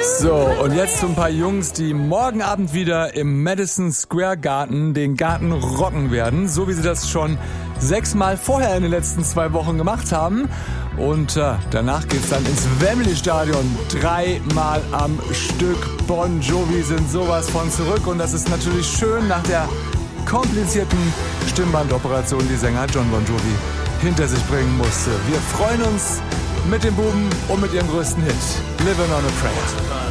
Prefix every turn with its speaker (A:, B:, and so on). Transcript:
A: So, und jetzt zu ein paar Jungs, die morgen Abend wieder im Madison Square Garden den Garten rocken werden, so wie sie das schon 6-mal vorher in den letzten 2 Wochen gemacht haben. Und danach geht's dann ins Wembley-Stadion 3-mal am Stück. Bon Jovi sind sowas von zurück und das ist natürlich schön nach der komplizierten Stimmbandoperation, die Sänger John Bon Jovi hinter sich bringen musste. Wir freuen uns mit den Buben und mit ihrem größten Hit, Living on a Prayer.